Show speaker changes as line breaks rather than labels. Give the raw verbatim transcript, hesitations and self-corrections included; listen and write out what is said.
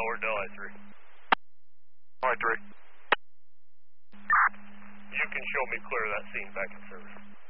or Delhi three.
Delhi three.
You can show me clear of that scene back in service.